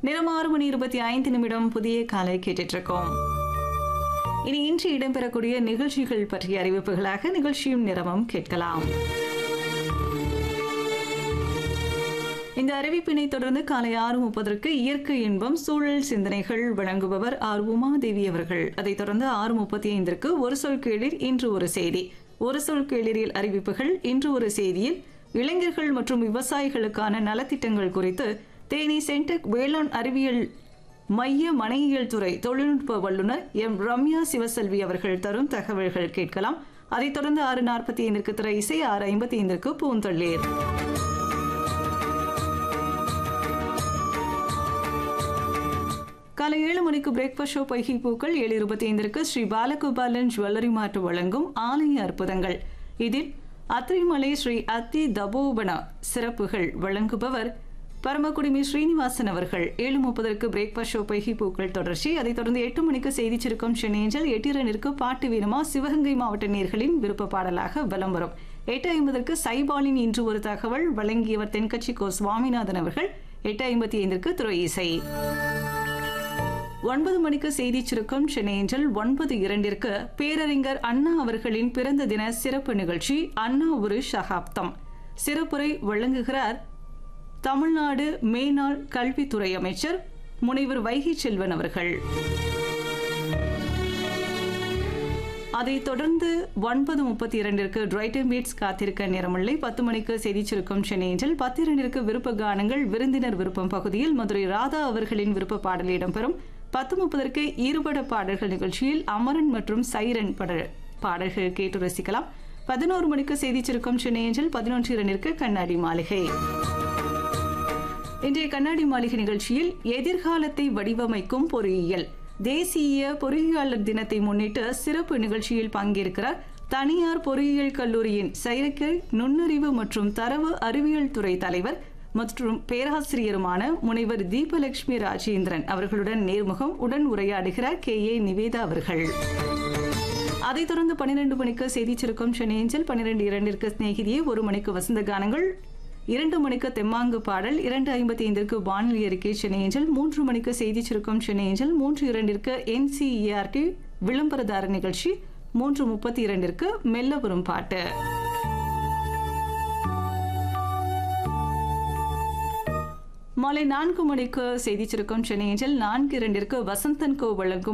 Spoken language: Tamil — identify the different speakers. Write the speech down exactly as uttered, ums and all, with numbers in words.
Speaker 1: நேரம் ஆறு மணி இருபத்தி ஐந்து நிமிடம் புதிய காலை கேட்டுட்டு இருக்கோம். இனி இன்று இடம்பெறக்கூடிய நிகழ்ச்சிகள் பற்றிய அறிவிப்புகளாக நிகழ்ச்சியும் நிறமும் கேட்கலாம். இந்த அறிவிப்பினை தொடர்ந்து காலை ஆறு முப்பதற்கு இயற்கை இன்பம் சூழல் சிந்தனைகள் வழங்குபவர் ஆர் உமாதேவி அவர்கள். அதைத் தொடர்ந்து ஆறு முப்பத்தி ஐந்திற்கு ஒரு சொல் கேளிர் இன்று ஒரு செய்தி. ஒரு சொல் கேளிரில் அறிவிப்புகள் இன்று ஒரு செய்தியில் இளைஞர்கள் மற்றும் விவசாயிகளுக்கான நலத்திட்டங்கள் குறித்து தேனி சென்டெக் வேளாண் அறிவியல் மைய மனையியல் துறை தொழில்நுட்ப வல்லுநர் எம் ரம்யா சிவசெல்வி அவர்கள் தரும் தகவல்கள் கேட்கலாம். அதைத் தொடர்ந்து ஆறு நாற்பத்தி ஐந்திற்கு திரை இசை, ஆறு ஐம்பத்தி ஐந்திற்கு பூந்தொள்ளீர். காலை ஏழு மணிக்கு பிரேக்ஃபாஸ்ட் ஷோ பைகி பூக்கள், ஏழு இருபத்தி ஐந்திற்கு ஸ்ரீ பாலகோபாலன் ஜுவல்லரி மார்ட் வழங்கும் ஆலய அற்புதங்கள். இதில் அத்திரிமலை ஸ்ரீ அத்தி தபோவன சிறப்புகள் வழங்குபவர் பரமக்குடிமி ஸ்ரீனிவாசன் அவர்கள். ஏழு முப்பதற்கு பிரேக்ஃபாஸ்ட் ஷோ பைகி பூக்கள் தொடர்ச்சி. அதைத் தொடர்ந்து எட்டு மணிக்கு செய்தி சுருக்கம் சென்னேஞ்சல், எட்டு இரண்டிற்கு பாட்டு வீரமா சிவகங்கை மாவட்ட நேர்களின் விருப்ப பாடலாக பலம் வரும். எட்டு ஐம்பதற்கு சைபாலின் இன்று ஒரு தகவல் வழங்கியவர் தென்கட்சி கோ சுவாமிநாதன் அவர்கள். எட்டு ஐம்பத்தி ஐந்திற்கு துறை இசை. ஒன்பது மணிக்கு செய்தி சுருக்கம் சென்னேஞ்சல். ஒன்பது இரண்டிற்கு பேரறிஞர் அண்ணா அவர்களின் பிறந்த தின சிறப்பு நிகழ்ச்சி அண்ணா ஒரு சகாப்தம். சிறப்புரை வழங்குகிறார் தமிழ்நாடு மேனாள் கல்வித்துறை அமைச்சர் முனைவர் வைகை செல்வன் அவர்கள். அதைத் தொடர்ந்து ஒன்பது முப்பத்தி இரண்டிற்கு டிரைட்டன் பீட்ஸ் காத்திருக்க நேரமில்லை. பத்து மணிக்கு செய்தி சுருக்கம் சென்னேஞ்சல். பத்து இரண்டிற்கு விருப்ப கானங்கள் விருந்தினர் விருப்பம் பகுதியில் மதுரை ராதா அவர்களின் விருப்ப பாடல் இடம்பெறும். பத்து முப்பதற்கு ஈறுபட பாடல்கள் நிகழ்ச்சியில் அமரன் மற்றும் சைரன் பட பாடல்கள் கேட்டு ரசிக்கலாம். பதினோரு மணிக்கு செய்தி சுருக்கம் சென்னேஞ்சல். பதினொன்று இரண்டிற்கு கண்ணாடி மாளிகை. இன்றைய கண்ணாடி மாளிகை நிகழ்ச்சியில் எதிர்காலத்தை வடிவமைக்கும் பொறியியல் தேசிய பொறியியலாளர் தினத்தை முன்னிட்டு சிறப்பு நிகழ்ச்சியில் பங்கேற்கிறார் தனியார் பொறியியல் கல்லூரியின் செயற்கை நுண்ணறிவு மற்றும் தரவு அறிவியல் துறை தலைவர் மற்றும் பேராசிரியருமான முனைவர் தீபலட்சுமி ராஜேந்திரன் அவர்களுடன் நேர்முகம். உடன் உரையாடுகிறார் கே ஏ நிவேதா அவர்கள். அதைத் தொடர்ந்து பன்னிரண்டு மணிக்கு செய்தி சுருக்கம் சென்னேஞ்சல். பன்னிரண்டு இரண்டிற்கு சிநேகிதியே, ஒரு மணிக்கு வசந்த கானங்கள், இரண்டு மணிக்கு தெம்மாங்கு பாடல், இரண்டு ஐம்பத்தி ஐந்திற்கு வானிலை அறிக்கை சென்னேஞ்சல், மூன்று மணிக்கு செய்தி சுருக்கம் சென்னேஞ்சல், மூன்று இரண்டிற்கு என்சிஇஆர்டி விளம்பரதார நிகழ்ச்சி, மூன்று முப்பத்தி இரண்டிற்கு மெல்ல வரும் பாட்டு. மாலை நான்கு மணிக்கு செய்தி சுருக்கம் சென்னேஞ்சல், நான்கு இரண்டிற்கு வசந்தன் கோ வழங்கும்